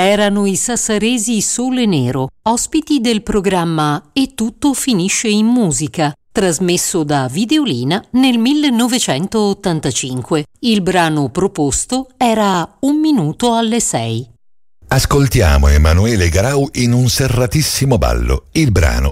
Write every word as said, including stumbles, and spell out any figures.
erano i sassaresi Sole Nero, ospiti del programma E tutto finisce in musica, trasmesso da Videolina nel millenovecentottantacinque. Il brano proposto era Un minuto alle sei. Ascoltiamo Emanuele Garau in un serratissimo ballo. Il brano